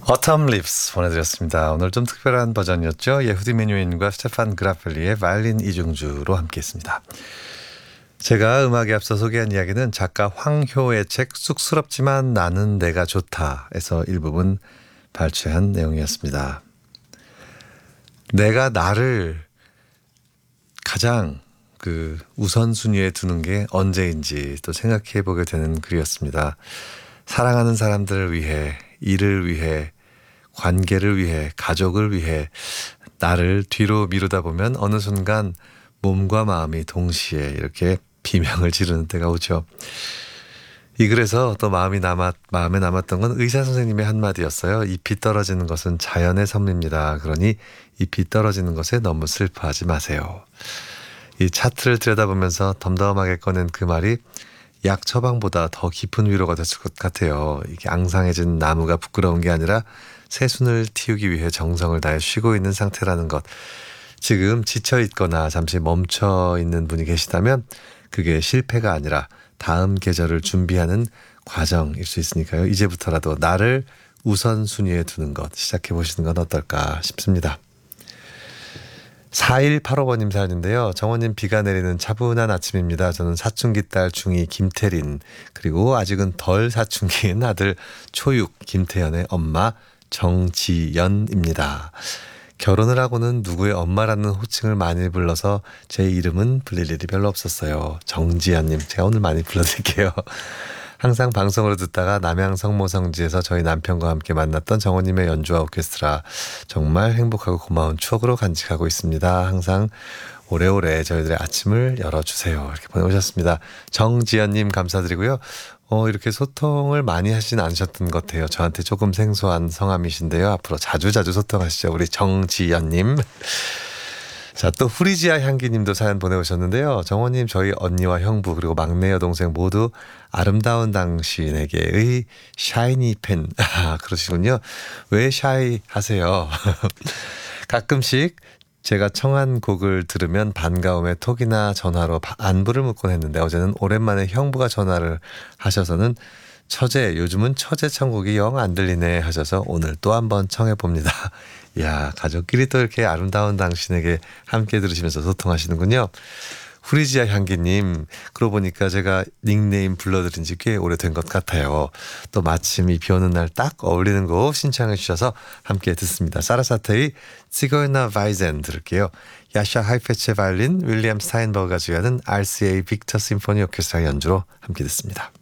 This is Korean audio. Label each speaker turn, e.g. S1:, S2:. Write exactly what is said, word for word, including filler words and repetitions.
S1: Autumn Leaves 보내드렸습니다. 오늘 좀 특별한 버전이었죠. 예후디 메뉴인과 스테판 그라펠리의 바이올린 이중주로 함께했습니다. 제가 음악에 앞서 소개한 이야기는 작가 황효의 책 쑥스럽지만 나는 내가 좋다에서 일부분 발췌한 내용이었습니다. 내가 나를 가장 그 우선순위에 두는 게 언제인지 또 생각해 보게 되는 글이었습니다. 사랑하는 사람들을 위해, 일을 위해, 관계를 위해, 가족을 위해 나를 뒤로 미루다 보면 어느 순간 몸과 마음이 동시에 이렇게 비명을 지르는 때가 오죠. 이 글에서 또 마음이 남았, 마음에 남았던 건 의사 선생님의 한마디였어요. 잎이 떨어지는 것은 자연의 섭리입니다. 그러니 잎이 떨어지는 것에 너무 슬퍼하지 마세요. 이 차트를 들여다보면서 덤덤하게 꺼낸 그 말이 약 처방보다 더 깊은 위로가 됐을 것 같아요. 이게 앙상해진 나무가 부끄러운 게 아니라 새순을 틔우기 위해 정성을 다해 쉬고 있는 상태라는 것. 지금 지쳐있거나 잠시 멈춰있는 분이 계시다면 그게 실패가 아니라 다음 계절을 준비하는 과정일 수 있으니까요. 이제부터라도 나를 우선순위에 두는 것 시작해 보시는 건 어떨까 싶습니다. 사일팔오 번님 사연인데요. 정원님, 비가 내리는 차분한 아침입니다. 저는 사춘기 딸 중이 김태린, 그리고 아직은 덜 사춘기인 아들 초육 김태연의 엄마 정지연입니다. 결혼을 하고는 누구의 엄마라는 호칭을 많이 불러서 제 이름은 불릴 일이 별로 없었어요. 정지연님, 제가 오늘 많이 불러드릴게요. 항상 방송으로 듣다가 남양 성모성지에서 저희 남편과 함께 만났던 정호님의 연주와 오케스트라 정말 행복하고 고마운 추억으로 간직하고 있습니다. 항상 오래오래 저희들의 아침을 열어주세요. 이렇게 보내오셨습니다. 정지연님 감사드리고요. 어, 이렇게 소통을 많이 하진 않으셨던 것 같아요. 저한테 조금 생소한 성함이신데요. 앞으로 자주자주 소통하시죠. 우리 정지연님. 자, 또 후리지아 향기님도 사연 보내오셨는데요. 정호님, 저희 언니와 형부 그리고 막내 여동생 모두 아름다운 당신에게의 샤이니 팬. 아, 그러시군요. 왜 샤이 하세요? 가끔씩 제가 청한 곡을 들으면 반가움에 톡이나 전화로 안부를 묻곤 했는데 어제는 오랜만에 형부가 전화를 하셔서는 처제, 요즘은 처제 천국이 영 안 들리네 하셔서 오늘 또 한번 청해봅니다. 이야, 가족끼리 또 이렇게 아름다운 당신에게 함께 들으시면서 소통하시는군요. 후리지아 향기님, 그러고 보니까 제가 닉네임 불러드린 지 꽤 오래된 것 같아요. 또 마침 이 비 오는 날 딱 어울리는 곡 신청해 주셔서 함께 듣습니다. 사라사테의 지고이나 바이젠 들을게요. 야샤 하이페체 바이올린, 윌리엄 스타인버그가 주연은 알씨에이 빅터 심포니 오케스트라 연주로 함께 듣습니다.